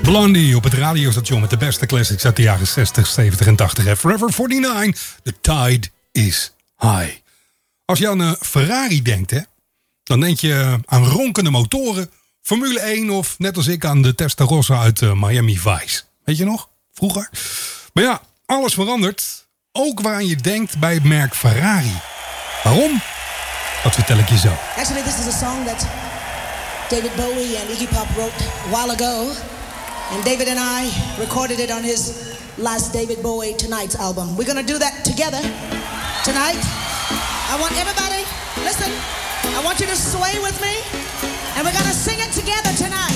Blondie op het radiostation met de beste classics uit de jaren 60, 70 en 80. En Forever 49, The Tide is High. Als je aan een Ferrari denkt, hè, dan denk je aan ronkende motoren, Formule 1 of net als ik aan de Testarossa uit Miami Vice. Weet je nog? Vroeger. Maar ja, alles verandert. Ook waaraan je denkt bij het merk Ferrari. Waarom? Dat vertel ik je zo. Actually, this is a song that David Bowie and Iggy Pop wrote a while ago. And David and I recorded it on his last David Bowie Tonight's album. We're going to do that together tonight. I want everybody, listen, I want you to sway with me. And we're going to sing it together tonight.